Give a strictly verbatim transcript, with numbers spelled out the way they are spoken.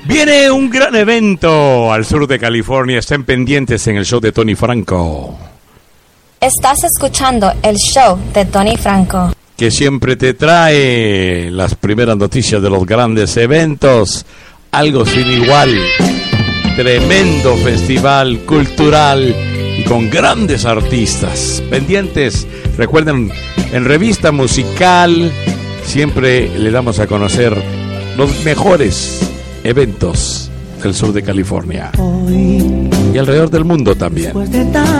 Viene un gran evento al sur de California. Estén pendientes en el show de Tony Franco. Estás escuchando el show de Tony Franco, que siempre te trae las primeras noticias de los grandes eventos. Algo sin igual. Tremendo festival cultural y con grandes artistas. Pendientes, recuerden, en Revista Musical siempre le damos a conocer los mejores eventos del sur de California y alrededor del mundo también.